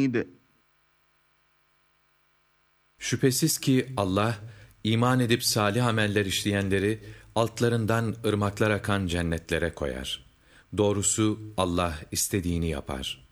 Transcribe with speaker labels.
Speaker 1: mıydı?
Speaker 2: Şüphesiz ki Allah, iman edip salih ameller işleyenleri altlarından ırmaklar akan cennetlere koyar. Doğrusu Allah istediğini yapar.